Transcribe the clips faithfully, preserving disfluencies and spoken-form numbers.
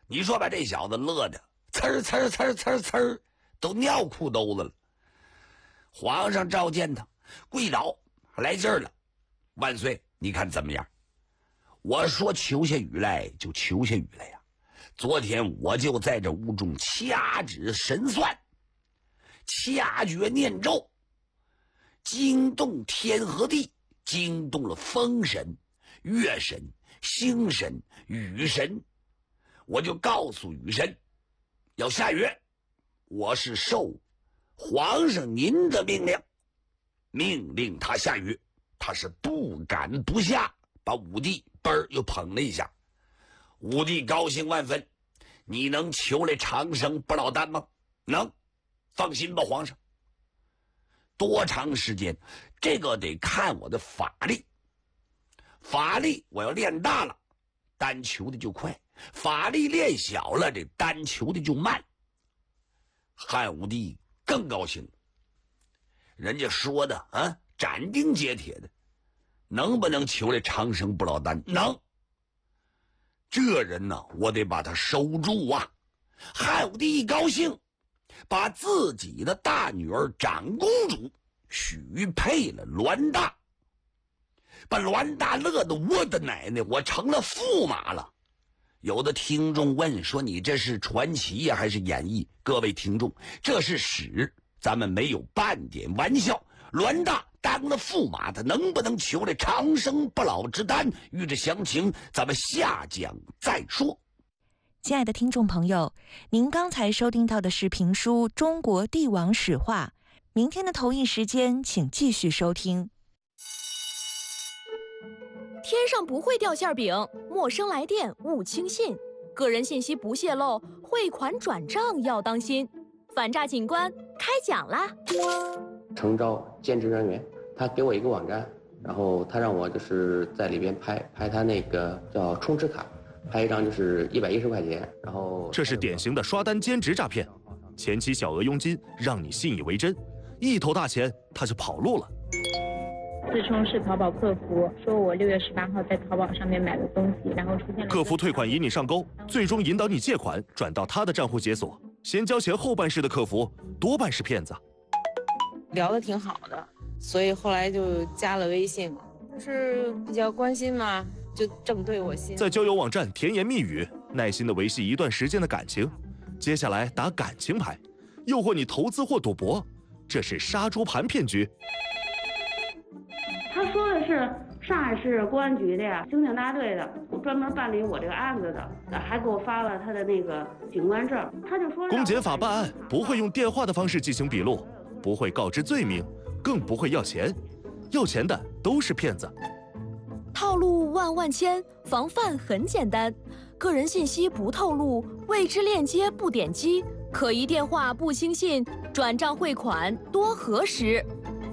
你说把这小子乐的呲儿呲儿呲儿呲儿呲儿都尿裤兜子了。皇上召见他，跪倒，来劲儿了。万岁，你看怎么样？我说求下雨来就求下雨来呀！昨天我就在这屋中掐指神算，掐诀念咒，惊动天和地，惊动了风神、月神、星神、雨神。我就告诉雨神要下雨，我是受皇上您的命令，命令他下雨，他是不敢不下。把武帝嘣儿又捧了一下，武帝高兴万分。你能求来长生不老丹吗？能，放心吧，皇上。多长时间？这个得看我的法力。法力我要练大了，丹求的就快；法力练小了，这丹求的就慢。汉武帝更高兴，人家说的啊，斩钉截铁的，能不能求来长生不老丹？能。这人呢，我得把他收住啊！汉武帝一高兴，把自己的大女儿长公主许配了栾大，把栾大乐得我的奶奶，我成了驸马了。有的听众问说，你这是传奇呀，还是演绎？各位听众，这是史，咱们没有半点玩笑。栾大当了驸马，他能不能求来长生不老之丹？欲知详情，咱们下讲再说。 亲爱的听众朋友，您刚才收听到的是评书《中国帝王史话》，明天的同一时间请继续收听。 天上不会掉馅饼，陌生来电勿轻信，个人信息不泄露，汇款转账要当心。反诈警官开讲啦！ 诚招兼职人员，他给我一个网站，然后他让我就是在里边拍拍他那个叫充值卡，拍一张就是一百一十块钱，然后这是典型的刷单兼职诈骗，前期小额佣金让你信以为真，一头大钱他就跑路了。 自称是淘宝客服，说我六月十八号在淘宝上面买的东西，然后出现了客服退款引你上钩，最终引导你借款转到他的账户解锁，先交钱后办事的客服多半是骗子。 聊得挺好的，所以后来就加了微信，就是比较关心嘛，就正对我心。 在交友网站甜言蜜语，耐心的维系一段时间的感情，接下来打感情牌，诱惑你投资或赌博，这是杀猪盘骗局。 他说的是上海市公安局的呀，刑警大队的，专门办理我这个案子的，还给我发了他的那个警官证。他就说， 公检法办案不会用电话的方式进行笔录，不会告知罪名，更不会要钱，要钱的都是骗子。 套路万万千，防范很简单，个人信息不透露，未知链接不点击，可疑电话不轻信，转账汇款多核实。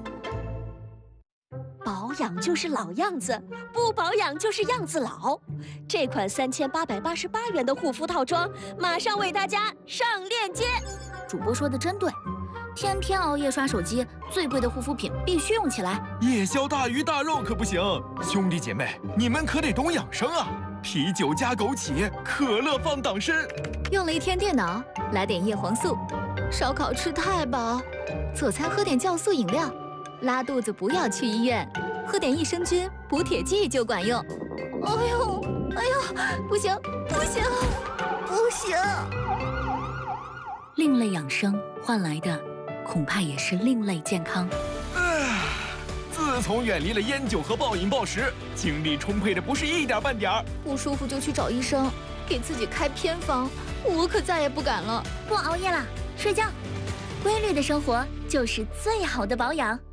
保养就是老样子，不保养就是样子老。这款三千八百八十八元的护肤套装，马上为大家上链接。 主播说的真对，天天熬夜刷手机，最贵的护肤品必须用起来。 夜宵大鱼大肉可不行，兄弟姐妹，你们可得懂养生啊！啤酒加枸杞，可乐放党参。 用了一天电脑，来点叶黄素。烧烤吃太饱，做餐喝点酵素饮料。拉肚子不要去医院，喝点益生菌补铁剂就管用。哎呦，哎呦，不行，不行，不行！另类养生换来的，恐怕也是另类健康。 唉，自从远离了烟酒和暴饮暴食，精力充沛的不是一点半点儿。 不舒服就去找医生，给自己开偏方，我可再也不敢了。不熬夜了，睡觉，规律的生活就是最好的保养。